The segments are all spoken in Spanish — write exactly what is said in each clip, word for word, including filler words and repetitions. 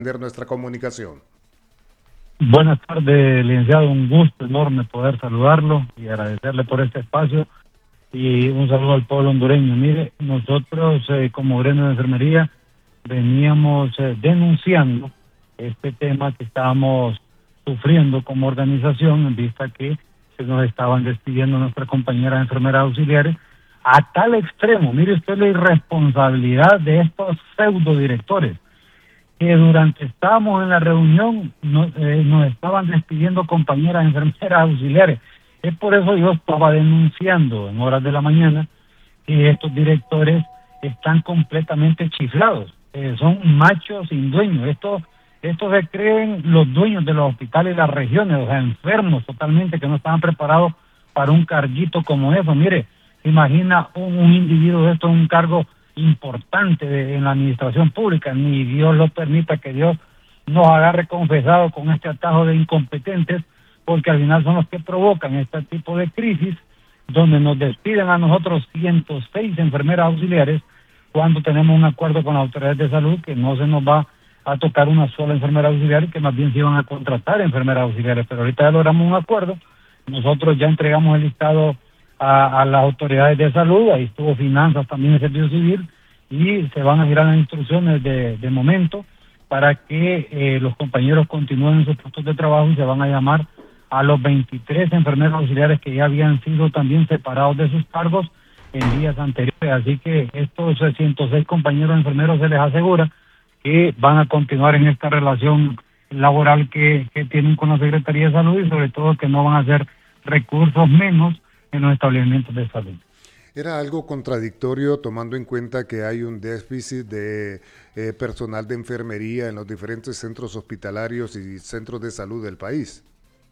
nuestra comunicación. Buenas tardes, licenciado. Un gusto enorme poder saludarlo y agradecerle por este espacio. Y un saludo al pueblo hondureño. Mire, nosotros eh, como gremio de enfermería veníamos eh, denunciando este tema que estábamos sufriendo como organización en vista que se nos estaban despidiendo nuestras compañeras enfermeras auxiliares a tal extremo. Mire usted la irresponsabilidad de estos pseudo directores que durante estábamos en la reunión no, eh, nos estaban despidiendo compañeras enfermeras auxiliares. Es por eso yo estaba denunciando en horas de la mañana que estos directores están completamente chiflados, eh, son machos sin dueños. Estos, estos se creen los dueños de los hospitales y las regiones, o sea, enfermos totalmente que no estaban preparados para un carguito como eso. Mire, se imagina un, un individuo de esto en un cargo importante de, en la administración pública. Ni Dios lo permita que Dios nos agarre confesado con este atajo de incompetentes, porque al final son los que provocan este tipo de crisis, donde nos despiden a nosotros ciento seis enfermeras auxiliares, cuando tenemos un acuerdo con las autoridades de salud que no se nos va a tocar una sola enfermera auxiliar, que más bien se iban a contratar enfermeras auxiliares. Pero ahorita ya logramos un acuerdo, nosotros ya entregamos el listado a, a las autoridades de salud, ahí estuvo Finanzas, también el Servicio Civil, y se van a girar las instrucciones de, de momento para que eh, los compañeros continúen en sus puestos de trabajo, y se van a llamar a los veintitrés enfermeros auxiliares que ya habían sido también separados de sus cargos en días anteriores. Así que estos ciento seis compañeros enfermeros se les asegura que van a continuar en esta relación laboral que, que tienen con la Secretaría de Salud, y sobre todo que no van a hacer recursos menos en los establecimientos de salud. Era algo contradictorio tomando en cuenta que hay un déficit de eh, personal de enfermería en los diferentes centros hospitalarios y centros de salud del país.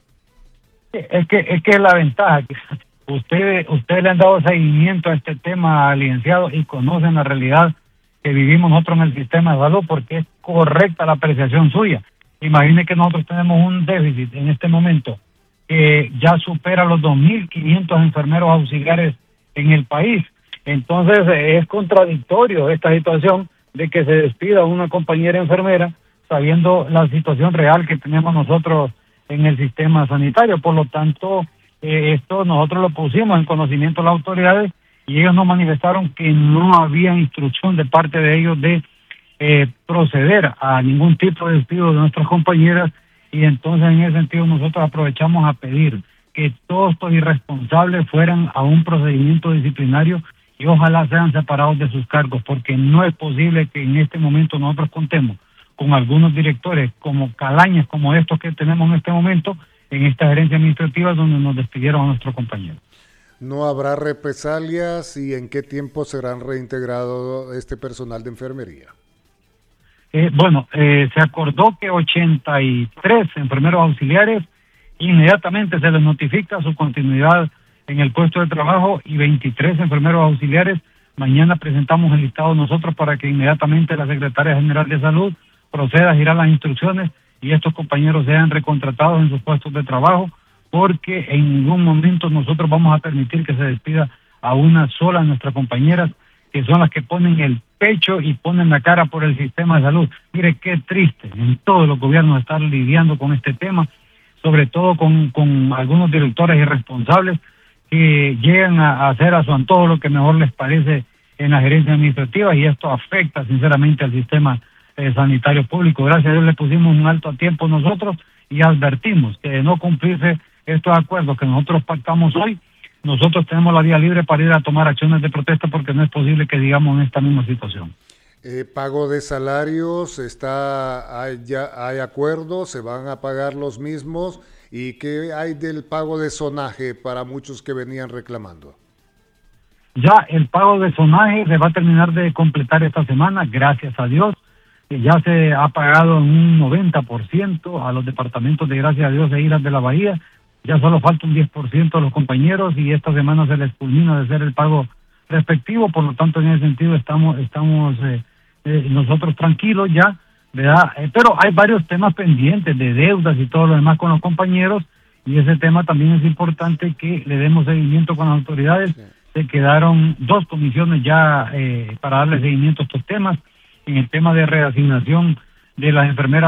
Es que es que es la ventaja que ustedes ustedes le han dado seguimiento a este tema, licenciado, y conocen la realidad que vivimos nosotros en el sistema de salud, porque es correcta la apreciación suya. Imagine que nosotros tenemos un déficit en este momento que ya supera los dos mil quinientos enfermeros auxiliares en el país. Entonces es contradictorio esta situación de que se despida una compañera enfermera sabiendo la situación real que tenemos nosotros en el sistema sanitario. Por lo tanto, eh, esto nosotros lo pusimos en conocimiento de las autoridades, y ellos nos manifestaron que no había instrucción de parte de ellos de eh, proceder a ningún tipo de despido de nuestras compañeras. Y entonces en ese sentido nosotros aprovechamos a pedir que todos estos irresponsables fueran a un procedimiento disciplinario y ojalá sean separados de sus cargos, porque no es posible que en este momento nosotros contemos con algunos directores como calañas como estos que tenemos en este momento en esta gerencia administrativa, donde nos despidieron a nuestros compañeros. ¿No habrá represalias y en qué tiempo serán reintegrado este personal de enfermería? Eh, bueno, eh, se acordó que ochenta y tres enfermeros auxiliares inmediatamente se les notifica su continuidad en el puesto de trabajo, y veintitrés enfermeros auxiliares mañana presentamos el listado nosotros para que inmediatamente la Secretaría General de Salud proceda a girar las instrucciones y estos compañeros sean recontratados en sus puestos de trabajo, porque en ningún momento nosotros vamos a permitir que se despida a una sola de nuestras compañeras, que son las que ponen el pecho y ponen la cara por el sistema de salud. Mire qué triste, en todos los gobiernos están lidiando con este tema, sobre todo con, con algunos directores irresponsables que llegan a, a hacer a su antojo lo que mejor les parece en la gerencia administrativa, y esto afecta sinceramente al sistema eh, sanitario público. Gracias a Dios le pusimos un alto a tiempo nosotros y advertimos que de no cumplirse estos acuerdos que nosotros pactamos hoy, nosotros tenemos la vía libre para ir a tomar acciones de protesta, porque no es posible que digamos en esta misma situación. Eh, pago de salarios, está hay, ya hay acuerdos, se van a pagar los mismos. ¿Y qué hay del pago de sonaje para muchos que venían reclamando? Ya el pago de sonaje se va a terminar de completar esta semana, gracias a Dios. Ya se ha pagado en un noventa por ciento a los departamentos de Gracias a Dios de Islas de la Bahía. Ya solo falta un diez por ciento a los compañeros, y esta semana se les culmina de hacer el pago respectivo. Por lo tanto, en ese sentido estamos estamos eh, eh, nosotros tranquilos ya, ¿verdad? Eh, pero hay varios temas pendientes de deudas y todo lo demás con los compañeros, y ese tema también es importante que le demos seguimiento con las autoridades. Sí. Se quedaron dos comisiones ya eh, para darle seguimiento a estos temas. En el tema de reasignación de las enfermeras